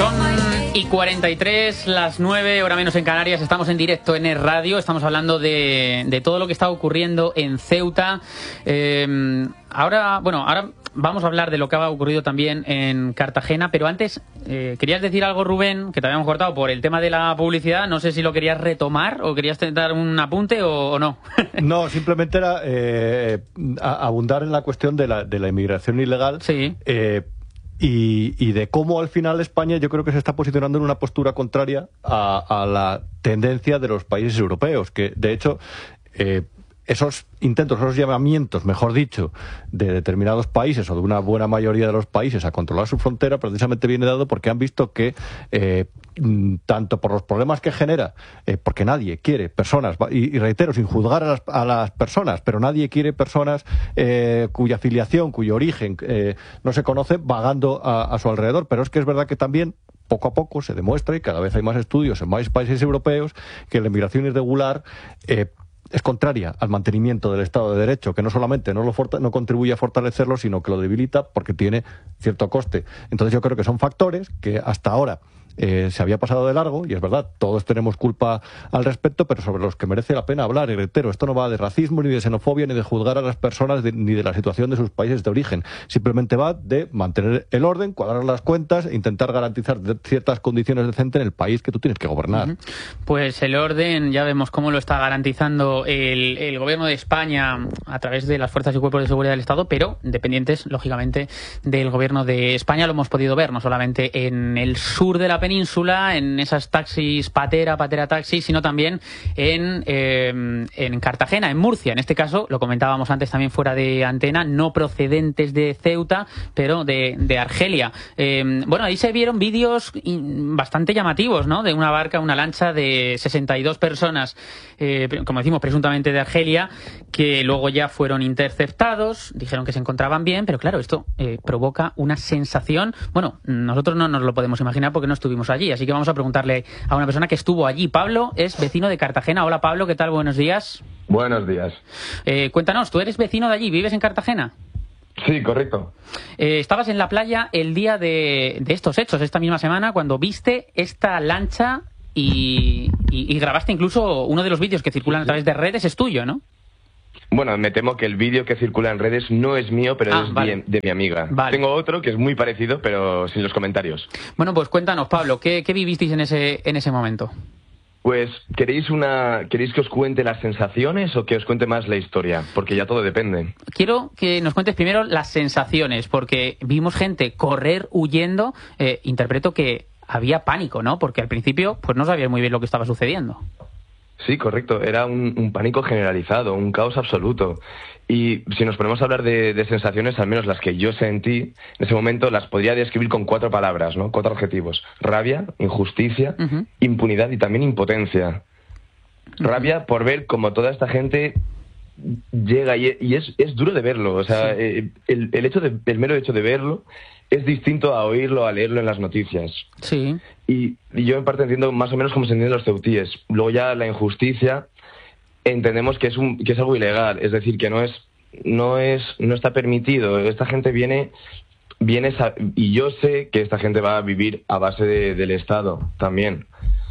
Son y 43, las 9, hora menos en Canarias. Estamos en directo en el radio. Estamos hablando de todo lo que está ocurriendo en Ceuta. Ahora vamos a hablar de lo que ha ocurrido también en Cartagena. Pero antes, querías decir algo, Rubén, que te habíamos cortado por el tema de la publicidad. No sé si lo querías retomar o querías dar un apunte o no. No, simplemente era abundar en la cuestión de la inmigración ilegal. Sí. Y de cómo al final España yo creo que se está posicionando en una postura contraria a la tendencia de los países europeos, que de hecho esos intentos, esos llamamientos, mejor dicho, de determinados países o de una buena mayoría de los países a controlar su frontera, precisamente viene dado porque han visto que tanto por los problemas que genera, porque nadie quiere personas, y reitero, sin juzgar a las personas, pero nadie quiere personas cuya filiación, cuyo origen no se conoce, vagando a su alrededor. Pero es que es verdad que también poco a poco se demuestra, y cada vez hay más estudios en más países europeos, que la inmigración irregular es contraria al mantenimiento del Estado de Derecho, que no solamente no contribuye a fortalecerlo, sino que lo debilita porque tiene cierto coste. Entonces yo creo que son factores que hasta ahora se había pasado de largo, y es verdad, todos tenemos culpa al respecto, pero sobre los que merece la pena hablar. Y reitero, esto no va de racismo, ni de xenofobia, ni de juzgar a las personas, ni de la situación de sus países de origen. Simplemente va de mantener el orden, cuadrar las cuentas e intentar garantizar ciertas condiciones decentes en el país que tú tienes que gobernar. Pues el orden, ya vemos cómo lo está garantizando el gobierno de España a través de las fuerzas y cuerpos de seguridad del Estado, pero dependientes, lógicamente, del gobierno de España. Lo hemos podido ver no solamente en el sur de la península, en esas taxis patera taxis, sino también en Cartagena, en Murcia. En este caso, lo comentábamos antes también fuera de antena, no procedentes de Ceuta, pero de Argelia. Ahí se vieron vídeos bastante llamativos, ¿no? De una barca, una lancha de 62 personas, como decimos, presuntamente de Argelia, que luego ya fueron interceptados, dijeron que se encontraban bien, pero claro, esto provoca una sensación. Bueno, nosotros no nos lo podemos imaginar porque no estuvimos allí, así que vamos a preguntarle a una persona que estuvo allí. Pablo es vecino de Cartagena. Hola, Pablo, ¿qué tal? Buenos días. Buenos días. Cuéntanos, ¿tú eres vecino de allí? ¿Vives en Cartagena? Sí, correcto. Estabas en la playa el día de estos hechos, esta misma semana, cuando viste esta lancha y grabaste incluso uno de los vídeos que circulan a través de redes, es tuyo, ¿no? Bueno, me temo que el vídeo que circula en redes no es mío, pero es vale. de mi amiga. Vale. Tengo otro que es muy parecido, pero sin los comentarios. Bueno, pues cuéntanos, Pablo, ¿qué vivisteis en ese momento? Pues, ¿queréis que os cuente las sensaciones o que os cuente más la historia? Porque ya todo depende. Quiero que nos cuentes primero las sensaciones, porque vimos gente correr huyendo. Interpreto que había pánico, ¿no? Porque al principio pues no sabías muy bien lo que estaba sucediendo. Sí, correcto. Era un pánico generalizado, un caos absoluto. Y si nos ponemos a hablar de sensaciones, al menos las que yo sentí en ese momento, las podría describir con 4 palabras, ¿no? 4 adjetivos: rabia, injusticia, impunidad y también impotencia. Rabia por ver cómo toda esta gente llega y es duro de verlo. O sea, sí. el mero hecho de verlo es distinto a oírlo, a leerlo en las noticias. Sí. Y yo en parte entiendo más o menos cómo se entienden los ceutíes. Luego ya la injusticia, entendemos que es algo ilegal, es decir, que no está permitido. Esta gente viene y yo sé que esta gente va a vivir a base del Estado también.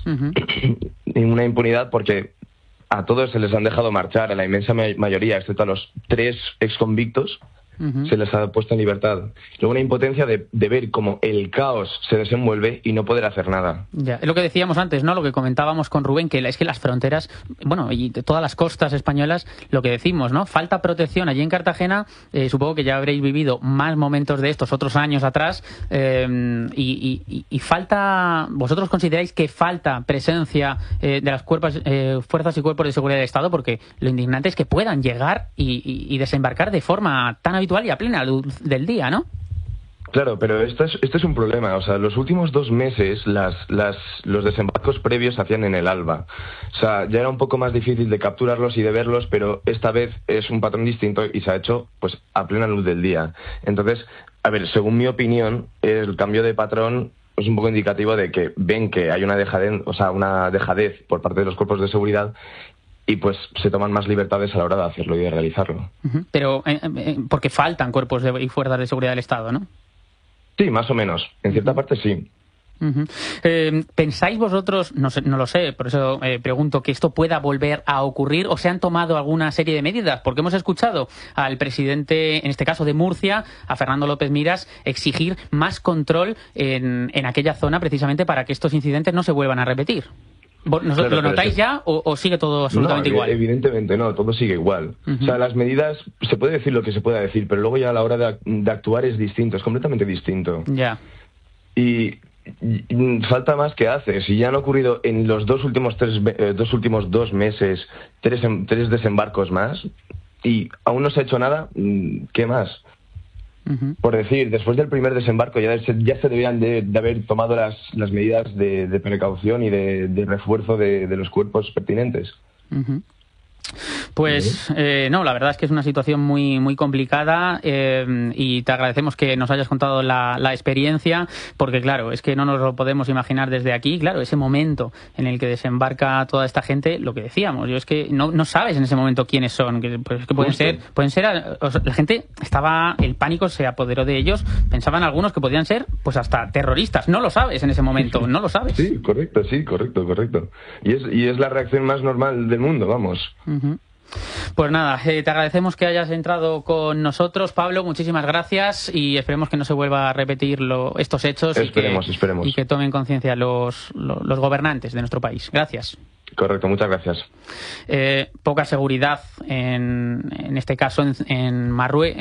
Y una impunidad porque a todos se les han dejado marchar, a la inmensa mayoría, excepto a los 3 exconvictos, se les ha puesto en libertad. Luego una impotencia de ver cómo el caos se desenvuelve y no poder hacer nada. Ya, es lo que decíamos antes, ¿no? Lo que comentábamos con Rubén, que es que las fronteras, bueno, y todas las costas españolas, lo que decimos, ¿no? Falta protección. Allí en Cartagena, supongo que ya habréis vivido más momentos de estos otros años atrás, y falta, ¿vosotros consideráis que falta presencia de las fuerzas y cuerpos de seguridad del Estado? Porque lo indignante es que puedan llegar y desembarcar de forma tan habitual y a plena luz del día, ¿no? Claro, pero esto es un problema. O sea, los últimos 2 meses los desembarcos previos se hacían en el alba. O sea, ya era un poco más difícil de capturarlos y de verlos, pero esta vez es un patrón distinto y se ha hecho pues a plena luz del día. Entonces, a ver, según mi opinión, el cambio de patrón es un poco indicativo de que ven que hay una dejadez por parte de los cuerpos de seguridad y pues se toman más libertades a la hora de hacerlo y de realizarlo. Pero porque faltan cuerpos y fuerzas de seguridad del Estado, ¿no? Sí, más o menos. En cierta parte sí. ¿Pensáis vosotros, no lo sé, por eso pregunto, que esto pueda volver a ocurrir o se han tomado alguna serie de medidas? Porque hemos escuchado al presidente, en este caso de Murcia, a Fernando López Miras, exigir más control en aquella zona precisamente para que estos incidentes no se vuelvan a repetir. ¿Lo notáis ya o sigue todo absolutamente igual? Evidentemente no, todo sigue igual. O sea, las medidas, se puede decir lo que se pueda decir, pero luego ya a la hora de actuar es distinto, es completamente distinto. Ya. Y falta más que hace. Si ya han ocurrido en los dos últimos 2 meses 3 desembarcos más y aún no se ha hecho nada, ¿qué más? Por decir, después del primer desembarco ya se debían de haber tomado las medidas de precaución y de refuerzo de los cuerpos pertinentes. Pues no, la verdad es que es una situación muy muy complicada y te agradecemos que nos hayas contado la experiencia, porque claro, es que no nos lo podemos imaginar desde aquí. Claro, ese momento en el que desembarca toda esta gente, lo que decíamos, yo es que no sabes en ese momento quiénes son, que pueden ser la gente el pánico se apoderó de ellos, pensaban algunos que podían ser pues hasta terroristas, no lo sabes en ese momento, no lo sabes. Sí, correcto. Y es la reacción más normal del mundo, vamos. Pues nada, te agradecemos que hayas entrado con nosotros, Pablo, muchísimas gracias y esperemos que no se vuelva a repetir estos hechos. Esperemos. Y que tomen conciencia los gobernantes de nuestro país. Gracias. Correcto, muchas gracias. Poca seguridad en este caso en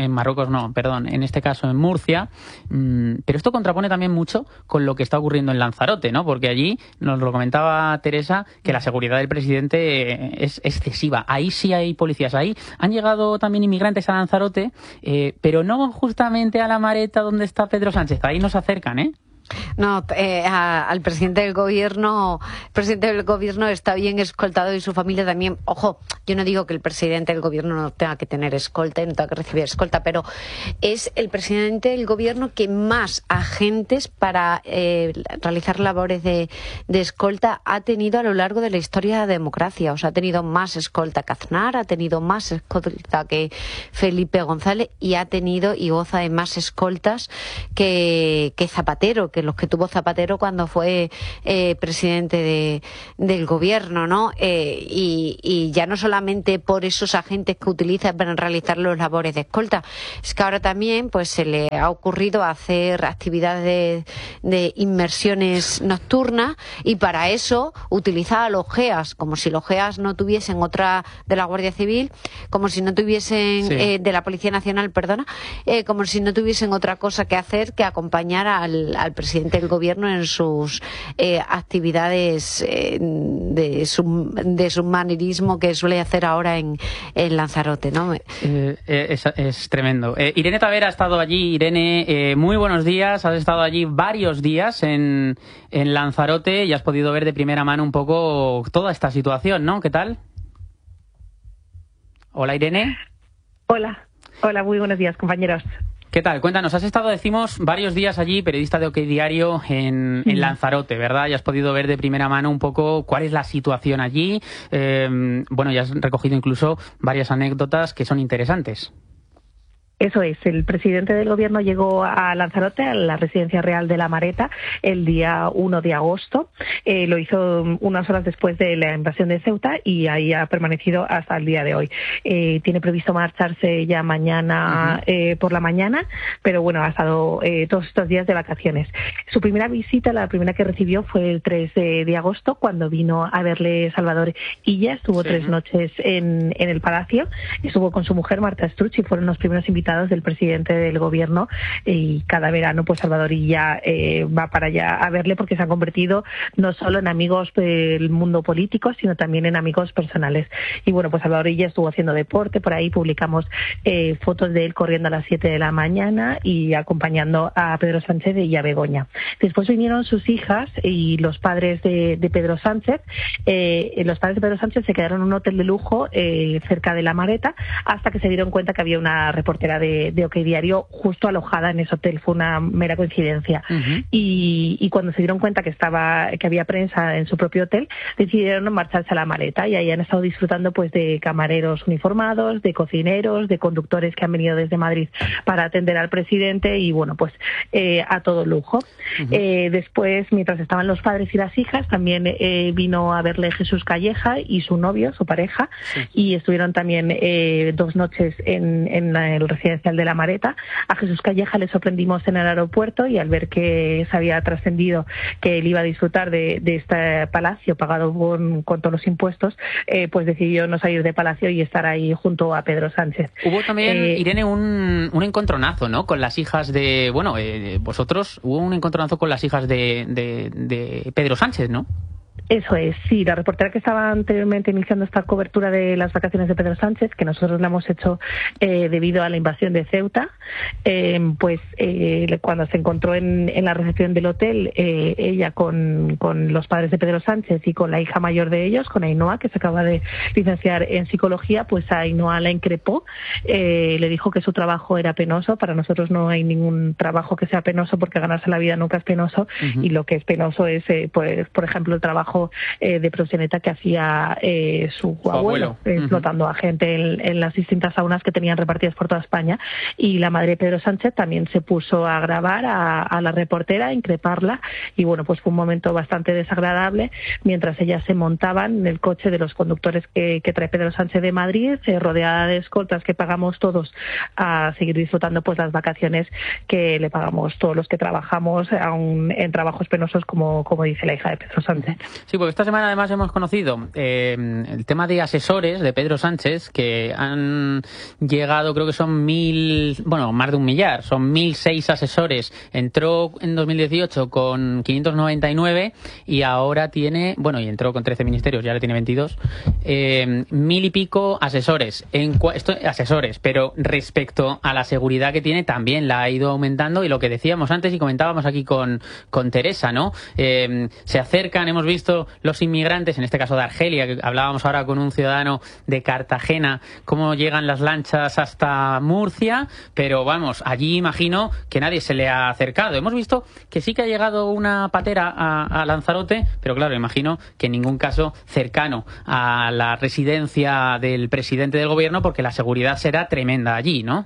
este caso en Murcia, pero esto contrapone también mucho con lo que está ocurriendo en Lanzarote, ¿no? Porque allí nos lo comentaba Teresa, que la seguridad del presidente es excesiva. Ahí sí hay policías, ahí han llegado también inmigrantes a Lanzarote, pero no justamente a la Mareta donde está Pedro Sánchez, ahí nos acercan, ¿eh? No, al presidente del gobierno está bien escoltado y su familia también. Ojo, yo no digo que el presidente del gobierno no tenga que tener escolta y no tenga que recibir escolta, pero es el presidente del gobierno que más agentes para realizar labores de escolta ha tenido a lo largo de la historia de la democracia. O sea, ha tenido más escolta que Aznar, ha tenido más escolta que Felipe González y ha tenido y goza de más escoltas que Zapatero, que los que tuvo Zapatero cuando fue presidente del gobierno, ¿no? Y ya no solamente por esos agentes que utiliza para realizar los labores de escolta, es que ahora también pues se le ha ocurrido hacer actividades de inmersiones nocturnas y para eso utiliza a los GEAS, como si los GEAS no tuviesen otra de la Guardia Civil, como si no tuviesen de la Policía Nacional, perdona, como si no tuviesen otra cosa que hacer que acompañar al presidente del gobierno en sus actividades de submarinismo que suele hacer ahora en Lanzarote, ¿no? Es tremendo. Irene Tavera ha estado allí. Irene, muy buenos días. Has estado allí varios días en Lanzarote y has podido ver de primera mano un poco toda esta situación, ¿no? ¿Qué tal? Hola, Irene. Hola, muy buenos días, compañeros. ¿Qué tal? Cuéntanos, has estado, decimos, varios días allí, periodista de OK Diario en Lanzarote, ¿verdad? Y has podido ver de primera mano un poco cuál es la situación allí. Bueno, ya has recogido incluso varias anécdotas que son interesantes. Eso es, el presidente del gobierno llegó a Lanzarote, a la residencia real de la Mareta, el día 1 de agosto. Lo hizo unas horas después de la invasión de Ceuta y ahí ha permanecido hasta el día de hoy. Tiene previsto marcharse ya mañana por la mañana, pero bueno, ha estado todos estos días de vacaciones. Su primera visita, la primera que recibió, fue el 3 de agosto, cuando vino a verle Salvador Illa. Estuvo 3 noches en el Palacio, estuvo con su mujer Marta Struch y fueron los primeros invitados del presidente del gobierno, y cada verano pues Salvador Illa va para allá a verle, porque se han convertido no solo en amigos del mundo político, sino también en amigos personales. Y bueno, pues Salvador Illa estuvo haciendo deporte, por ahí publicamos fotos de él corriendo a las 7 de la mañana y acompañando a Pedro Sánchez y a Begoña. Después vinieron sus hijas y los padres de Pedro Sánchez. Los padres de Pedro Sánchez se quedaron en un hotel de lujo cerca de la Mareta, hasta que se dieron cuenta que había una reportera reportera de OK Diario justo alojada en ese hotel. Fue una mera coincidencia. Y cuando se dieron cuenta que había prensa en su propio hotel, decidieron marcharse a La Mareta, y ahí han estado disfrutando pues de camareros uniformados, de cocineros, de conductores que han venido desde Madrid para atender al presidente, y bueno, pues a todo lujo. Después, mientras estaban los padres y las hijas, también vino a verle Jesús Calleja y su novio, su pareja, y estuvieron también 2 noches en el residencial de La Mareta. A Jesús Calleja le sorprendimos en el aeropuerto, y al ver que se había trascendido que él iba a disfrutar de este palacio pagado con todos los impuestos, pues decidió no salir de palacio y estar ahí junto a Pedro Sánchez. Hubo también, Irene, un encontronazo, ¿no?, con las hijas de... Bueno, vosotros, hubo un encontronazo con las hijas de Pedro Sánchez, ¿no? Eso es, sí, la reportera que estaba anteriormente iniciando esta cobertura de las vacaciones de Pedro Sánchez, que nosotros la hemos hecho debido a la invasión de Ceuta, cuando se encontró en la recepción del hotel, ella con los padres de Pedro Sánchez y con la hija mayor de ellos, con Ainhoa, que se acaba de licenciar en psicología, pues a Ainhoa la increpó, le dijo que su trabajo era penoso. Para nosotros no hay ningún trabajo que sea penoso, porque ganarse la vida nunca es penoso, y lo que es penoso es, pues, por ejemplo, el trabajo de proxeneta que hacía su abuelo, explotando a gente en las distintas saunas que tenían repartidas por toda España. Y la madre de Pedro Sánchez también se puso a grabar a la reportera, a increparla, y bueno, pues fue un momento bastante desagradable mientras ellas se montaban en el coche de los conductores que trae Pedro Sánchez de Madrid, rodeada de escoltas que pagamos todos, a seguir disfrutando pues las vacaciones que le pagamos todos los que trabajamos aún en trabajos penosos, como dice la hija de Pedro Sánchez. Sí, porque esta semana además hemos conocido el tema de asesores de Pedro Sánchez, que han llegado, creo que son más de 1 millar, son 1.006 asesores. Entró en 2018 con 599 y ahora tiene, y entró con 13 ministerios, ya le tiene 22, 1.000 y pico asesores. Asesores, pero respecto a la seguridad que tiene, también la ha ido aumentando, y lo que decíamos antes y comentábamos aquí con Teresa, ¿no? Se acercan, hemos visto los inmigrantes, en este caso de Argelia, que hablábamos ahora con un ciudadano de Cartagena, cómo llegan las lanchas hasta Murcia, pero vamos, allí imagino que nadie se le ha acercado. Hemos visto que sí que ha llegado una patera a Lanzarote, pero claro, imagino que en ningún caso cercano a la residencia del presidente del gobierno, porque la seguridad será tremenda allí, ¿no?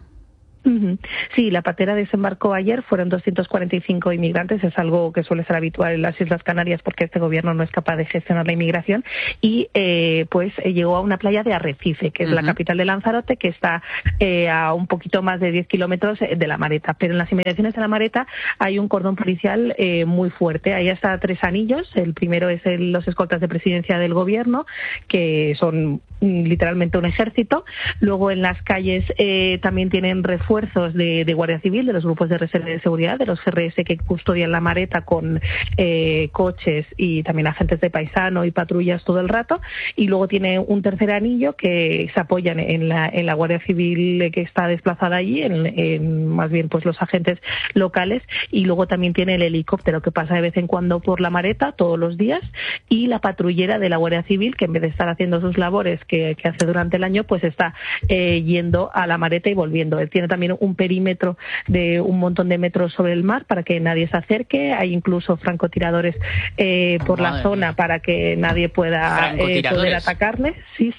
Sí, la patera desembarcó ayer, fueron 245 inmigrantes, es algo que suele ser habitual en las Islas Canarias porque este gobierno no es capaz de gestionar la inmigración, y llegó a una playa de Arrecife, que es la capital de Lanzarote, que está a un poquito más de 10 kilómetros de La Mareta, pero en las inmediaciones de La Mareta hay un cordón policial muy fuerte. Ahí hasta 3 anillos. El primero es los escoltas de presidencia del gobierno, que son literalmente un ejército. Luego en las calles también tienen refuerzos de Guardia Civil, de los grupos de reserva de seguridad, de los GRS que custodian La Mareta con coches, y también agentes de paisano y patrullas todo el rato. Y luego tiene un tercer anillo que se apoyan en la Guardia Civil que está desplazada allí, en más bien pues los agentes locales. Y luego también tiene el helicóptero que pasa de vez en cuando por La Mareta todos los días, y la patrullera de la Guardia Civil, que en vez de estar haciendo sus labores que hace durante el año, pues está yendo a La Mareta y volviendo. Él tiene también un perímetro de un montón de metros sobre el mar para que nadie se acerque. Hay incluso francotiradores por la zona para que nadie pueda poder atacarle. Sí.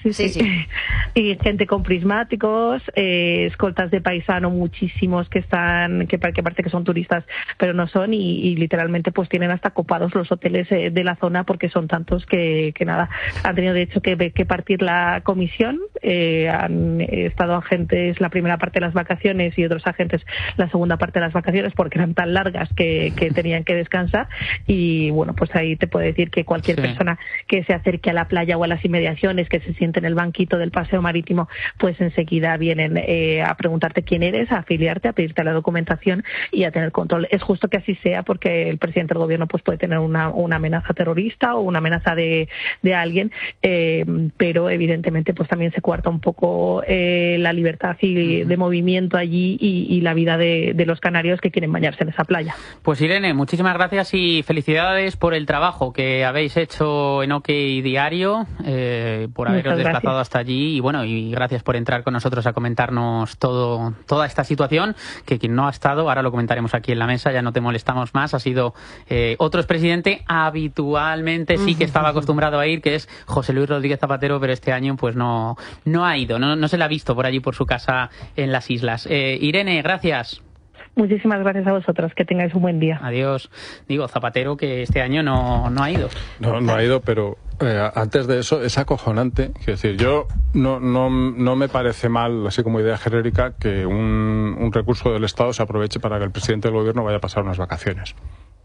Y gente con prismáticos, escoltas de paisano muchísimos que parece que son turistas, pero no son, y literalmente pues tienen hasta copados los hoteles de la zona, porque son tantos que nada, han tenido de hecho que partir la comisión. Han estado agentes la primera parte de las vacaciones y otros agentes la segunda parte de las vacaciones, porque eran tan largas que tenían que descansar. Y bueno, pues ahí te puedo decir que cualquier persona que se acerque a la playa o a las inmediaciones, que se siente en el banquito del paseo marítimo, pues enseguida vienen a preguntarte quién eres, a afiliarte, a pedirte la documentación y a tener control. Es justo que así sea, porque el presidente del gobierno pues puede tener una amenaza terrorista o una amenaza de alguien, pero evidentemente pues también se coarta un poco la libertad de movimiento allí y la vida de los canarios que quieren bañarse en esa playa. Pues Irene, muchísimas gracias y felicidades por el trabajo que habéis hecho en OK Diario, por haberos desplazado hasta allí y gracias por entrar con nosotros a comentarnos toda esta situación, que quien no ha estado, ahora lo comentaremos aquí en la mesa, ya no te molestamos más, ha sido otro expresidente habitualmente sí que estaba acostumbrado a ir, que es José Luis Rodríguez Zapatero, pero este año pues no ha ido, no se le ha visto por allí por su casa en las islas. Irene, gracias. Muchísimas gracias a vosotros, que tengáis un buen día. Adiós. Digo, Zapatero, que este año no ha ido. No ha ido, pero antes de eso es acojonante. Quiero decir, yo no me parece mal, así como idea genérica, que un recurso del Estado se aproveche para que el presidente del gobierno vaya a pasar unas vacaciones.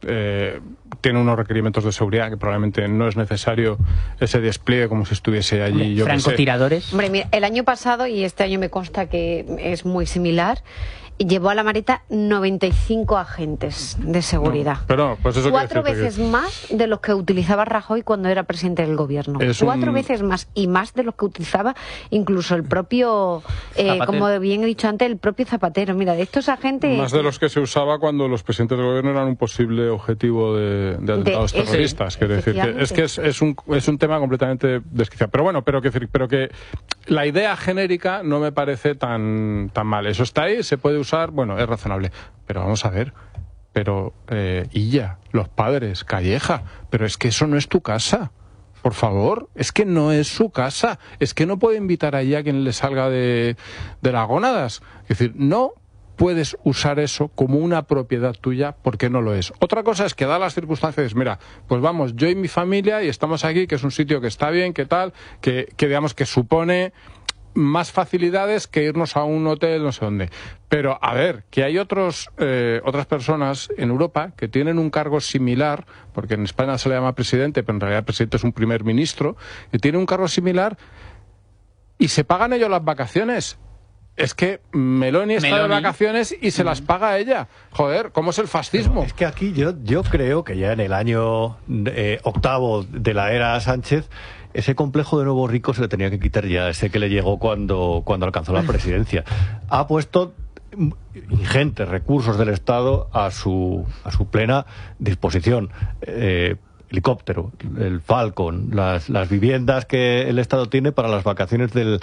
Tiene unos requerimientos de seguridad que probablemente no es necesario ese despliegue como si estuviese allí. ¿Francotiradores? Hombre, mira, el año pasado, y este año me consta que es muy similar, llevó a la Mareta 95 agentes de seguridad. No, pero pues eso 4 veces más de los que utilizaba Rajoy cuando era presidente del gobierno. 4 veces más, y más de los que utilizaba incluso el propio, como bien he dicho antes, el propio Zapatero. Mira, de estos agentes... Más de los que se usaba cuando los presidentes del gobierno eran un posible objetivo de atentados terroristas. Quiero decir, que es un tema completamente desquiciado. Pero bueno, pero que la idea genérica no me parece tan mal. Eso está ahí, se puede usar, bueno, es razonable. Pero vamos a ver, Illa, los padres, Calleja, pero es que eso no es tu casa. Por favor, es que no es su casa. Es que no puede invitar allí a quien le salga de las gónadas. Es decir, no puedes usar eso como una propiedad tuya porque no lo es. Otra cosa es que da las circunstancias, mira, pues vamos, yo y mi familia y estamos aquí, que es un sitio que está bien, que tal, que digamos que supone más facilidades que irnos a un hotel no sé dónde. Pero, a ver, que hay otras personas en Europa que tienen un cargo similar, porque en España se le llama presidente, pero en realidad el presidente es un primer ministro, que tiene un cargo similar y se pagan ellos las vacaciones. Es que Meloni está de vacaciones y se las paga ella. Joder, ¿cómo es el fascismo? Pero es que aquí yo creo que ya en el año octavo de la era Sánchez, ese complejo de nuevo rico se le tenía que quitar ya, ese que le llegó cuando alcanzó la presidencia. Ha puesto ingentes recursos del Estado a su plena disposición. Helicóptero, el Falcon, las viviendas que el Estado tiene para las vacaciones del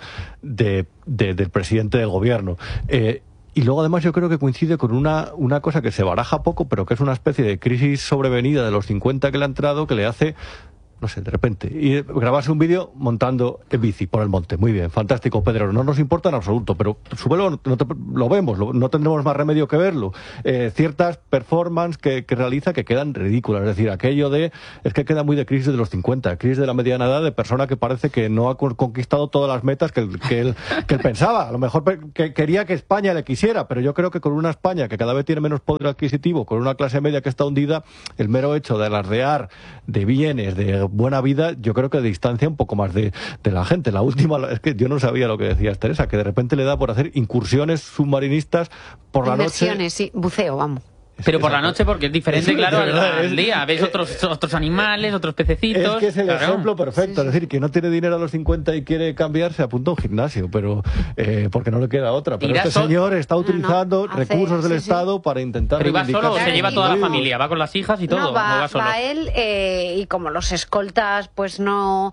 presidente del gobierno. Y luego además yo creo que coincide con una cosa que se baraja poco, pero que es una especie de crisis sobrevenida de los 50 que le ha entrado, que le hace, no sé, de repente, y grabarse un vídeo montando en bici por el monte. Muy bien, fantástico, Pedro. No nos importa en absoluto, pero súbelo, lo vemos, no tendremos más remedio que verlo. Ciertas performances que realiza que quedan ridículas. Es decir, aquello es que queda muy de crisis de los 50, crisis de la mediana edad, de persona que parece que no ha conquistado todas las metas que él pensaba. A lo mejor que quería que España le quisiera, pero yo creo que con una España que cada vez tiene menos poder adquisitivo, con una clase media que está hundida, el mero hecho de alardear de bienes, de buena vida, yo creo que distancia un poco más de la gente. La última es que yo no sabía lo que decías, Teresa, que de repente le da por hacer incursiones submarinistas por la noche. Inversiones, sí, buceo, vamos. Pero por la noche, porque es diferente, claro, al día. Ves otros animales, otros pececitos. Es que es el ejemplo perfecto. Sí. Es decir, que no tiene dinero a los 50 y quiere cambiar, se apunta a un gimnasio, pero porque no le queda otra. Pero este señor está utilizando recursos del Estado para intentar... Pero va solo, se lleva toda la familia, va con las hijas y todo. No, va él, y como los escoltas pues no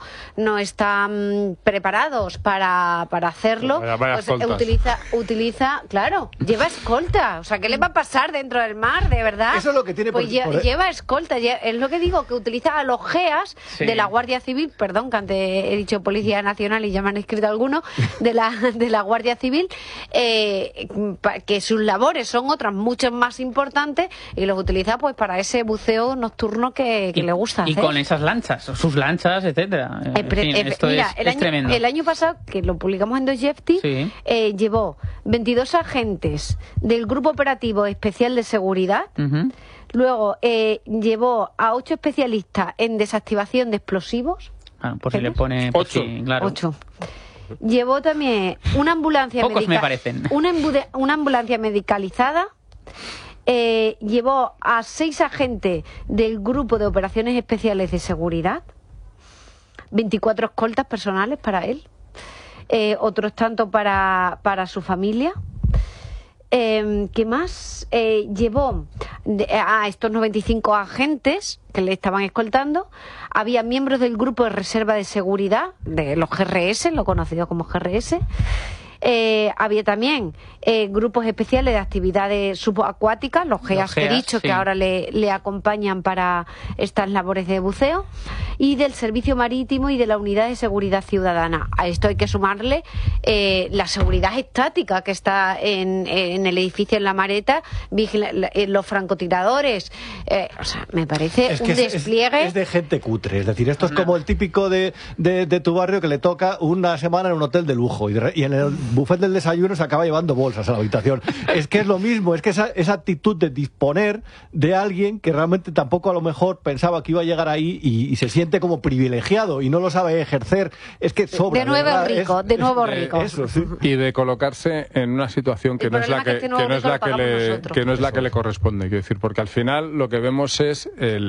están preparados para hacerlo, pues utiliza, claro, lleva escolta. O sea, ¿qué le va a pasar dentro del mar? De verdad, eso es lo que tiene pues lleva escolta, es lo que digo, que utiliza a los GEAs de la Guardia Civil, perdón, que antes he dicho Policía Nacional y ya me han escrito algunos, de la Guardia Civil, que sus labores son otras mucho más importantes y los utiliza pues para ese buceo nocturno que le gusta hacer. Y con esas lanchas, sus lanchas, etcétera. Esto mira, es tremendo. El año pasado, que lo publicamos en Dostoyevsky, llevó 22 agentes del Grupo Operativo Especial de Seguridad. Luego llevó a 8 especialistas en desactivación de explosivos. Por si le pone 8. Sí, claro. 8. Llevó también una ambulancia una ambulancia medicalizada. Llevó a 6 agentes del Grupo de Operaciones Especiales de Seguridad. 24 escoltas personales para él. Otros tanto para su familia. ¿Qué más? Llevó a estos 95 agentes que le estaban escoltando. Había miembros del grupo de reserva de seguridad, de los GRS, lo conocido como GRS. Había también grupos especiales de actividades subacuáticas, los GEAS que he dicho, sí, que ahora le acompañan para estas labores de buceo, y del Servicio Marítimo y de la Unidad de Seguridad Ciudadana. A esto hay que sumarle la seguridad estática que está en el edificio en La Mareta, los francotiradores. O sea, me parece un despliegue. Es de gente cutre, es decir, esto es como el típico de tu barrio que le toca una semana en un hotel de lujo y en el buffet del desayuno se acaba llevando bolsas a la habitación. Es que es lo mismo, es que esa actitud de disponer de alguien que realmente tampoco a lo mejor pensaba que iba a llegar ahí y se siente como privilegiado y no lo sabe ejercer, es que sobra. De nuevo rico. Eso, sí. Y de colocarse en una situación que no es la que le corresponde, quiero decir, porque al final lo que vemos es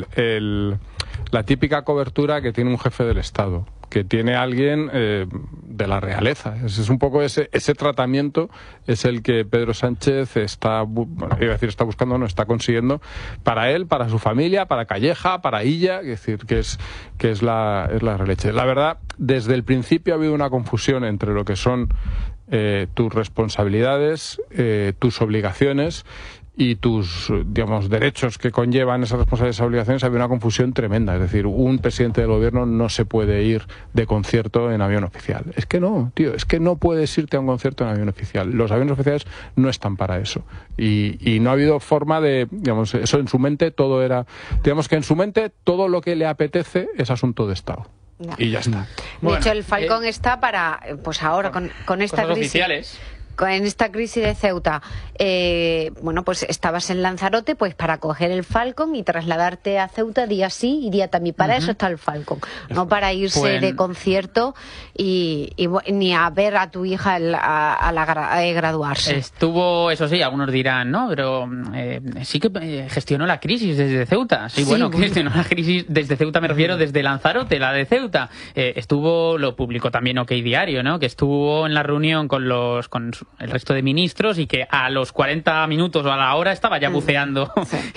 la típica cobertura que tiene un jefe del Estado, que tiene alguien de la realeza. Es un poco ese tratamiento es el que Pedro Sánchez está buscando, no está consiguiendo para él, para su familia, para Calleja, para Illa, es decir, que es la releche. La verdad, desde el principio ha habido una confusión entre lo que son tus responsabilidades, tus obligaciones y tus, digamos, derechos que conllevan esas responsabilidades y obligaciones. Había una confusión tremenda. Es decir, un presidente del gobierno no se puede ir de concierto en avión oficial. Es que no, tío, es que no puedes irte a un concierto en avión oficial. Los aviones oficiales no están para eso. Y no ha habido forma de, digamos, eso en su mente todo era, digamos que en su mente todo lo que le apetece es asunto de Estado. No. Y ya está. De hecho, el Falcón está para, pues ahora con esta crisis. Oficiales. En esta crisis de Ceuta, pues estabas en Lanzarote, pues para coger el Falcon y trasladarte a Ceuta día sí y día también. Para eso está el Falcon, no para irse de concierto y ni a ver a tu hija a graduarse. Estuvo, eso sí, algunos dirán, ¿no? Pero sí que gestionó la crisis desde Ceuta. Sí, bueno, gestionó la crisis desde Ceuta, me refiero desde Lanzarote, la de Ceuta. Estuvo, lo publicó también OK Diario, ¿no? Que estuvo en la reunión con el resto de ministros y que a los 40 minutos o a la hora estaba ya buceando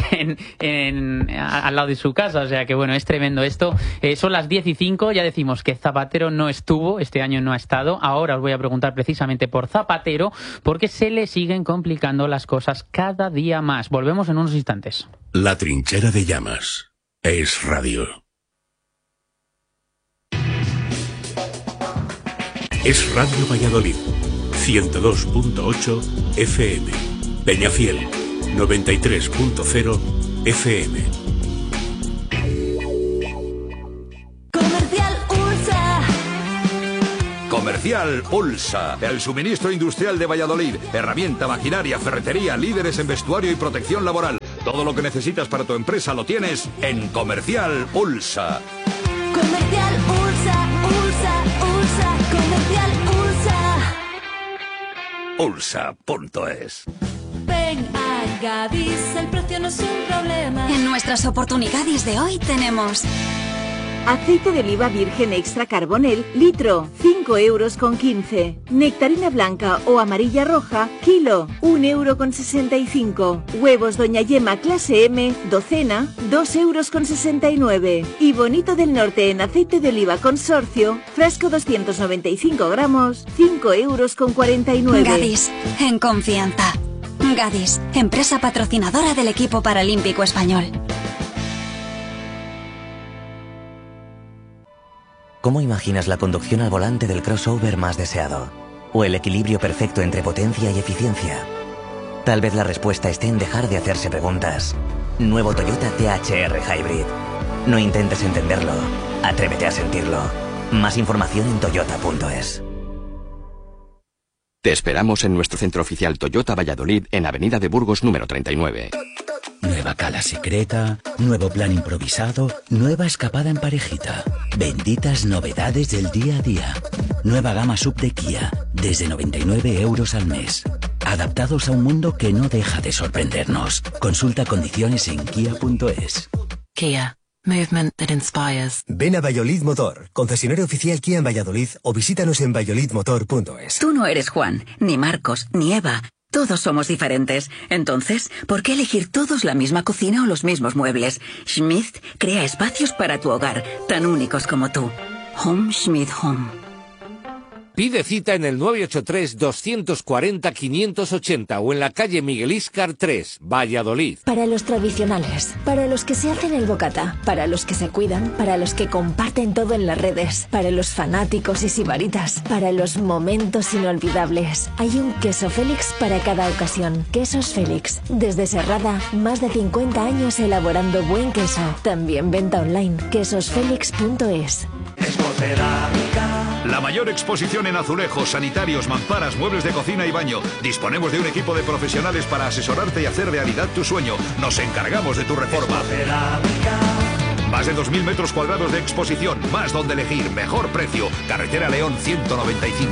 al lado de su casa. O sea que bueno, es tremendo esto. Son las 10:05, ya decimos que Zapatero no estuvo, este año no ha estado. Ahora os voy a preguntar precisamente por Zapatero, porque se le siguen complicando las cosas cada día más. Volvemos en unos instantes. La trinchera de llamas es radio. Es Radio Valladolid. 102.8 FM. Peñafiel, 93.0 FM. Comercial Ulsa. Comercial Ulsa, el suministro industrial de Valladolid. Herramienta, maquinaria, ferretería, líderes en vestuario y protección laboral. Todo lo que necesitas para tu empresa lo tienes en Comercial Ulsa. Comercial Ulsa, Ulsa, Ulsa, Comercial Ulsa. Ulsa.es. Ven a Gadis, el precio no es un problema. En nuestras oportunidades de hoy tenemos aceite de oliva virgen extra carbonel, litro, 5,15 €. Nectarina blanca o amarilla roja, kilo, 1,65 €. Huevos Doña Yema clase M, docena, 2,69 €. Y Bonito del Norte en aceite de oliva consorcio, fresco 295 gramos, 5,49 €. Gadis, en confianza. Gadis, empresa patrocinadora del equipo paralímpico español. ¿Cómo imaginas la conducción al volante del crossover más deseado? ¿O el equilibrio perfecto entre potencia y eficiencia? Tal vez la respuesta esté en dejar de hacerse preguntas. Nuevo Toyota THR Hybrid. No intentes entenderlo, atrévete a sentirlo. Más información en toyota.es. Te esperamos en nuestro centro oficial Toyota Valladolid en Avenida de Burgos número 39. Nueva cala secreta, nuevo plan improvisado, nueva escapada en parejita. Benditas novedades del día a día. Nueva gama sub de Kia, desde 99 € al mes. Adaptados a un mundo que no deja de sorprendernos. Consulta condiciones en kia.es. Kia. Movement that inspires. Ven a Valladolid Motor, concesionario oficial Kia en Valladolid, o visítanos en valladolidmotor.es. Tú no eres Juan, ni Marcos, ni Eva, Todos somos diferentes. Entonces, ¿por qué elegir todos la misma cocina o los mismos muebles? Schmidt crea espacios para tu hogar, tan únicos como tú. Home Schmidt Home. Pide cita en el 983-240-580 o en la calle Miguel Íscar 3, Valladolid. Para los tradicionales, para los que se hacen el bocata, para los que se cuidan, para los que comparten todo en las redes, para los fanáticos y sibaritas, para los momentos inolvidables. Hay un queso Félix para cada ocasión. Quesos Félix. Desde Serrada, más de 50 años elaborando buen queso. También venta online. quesosfelix.es. La mayor exposición en azulejos, sanitarios, mamparas, muebles de cocina y baño. Disponemos de un equipo de profesionales para asesorarte y hacer realidad tu sueño. Nos encargamos de tu reforma. Más de 2.000 metros cuadrados de exposición, más donde elegir, mejor precio. Carretera León 195.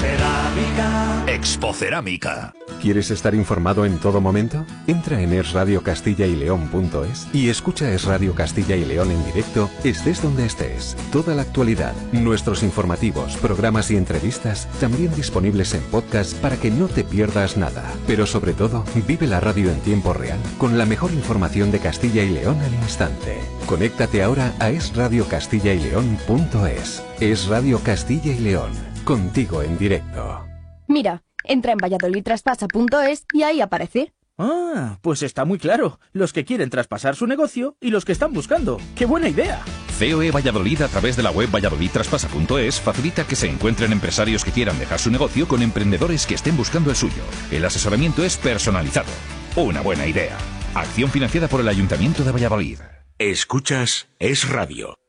Expocerámica. ¿Quieres estar informado en todo momento? Entra en esradiocastilla-y-león.es y escucha Es Radio Castilla y León en directo, estés donde estés. Toda la actualidad, nuestros informativos, programas y entrevistas, también disponibles en podcast para que no te pierdas nada. Pero sobre todo, vive la radio en tiempo real, con la mejor información de Castilla y León al instante. Conéctate ahora a esradiocastilla-y-león.es. Es Radio Castilla y León, contigo en directo. Mira, entra en valladolidtraspasa.es y ahí aparece. Ah, pues está muy claro. Los que quieren traspasar su negocio y los que están buscando. ¡Qué buena idea! COE Valladolid, a través de la web valladolidtraspasa.es, facilita que se encuentren empresarios que quieran dejar su negocio con emprendedores que estén buscando el suyo. El asesoramiento es personalizado. Una buena idea. Acción financiada por el Ayuntamiento de Valladolid. Escuchas Es Radio.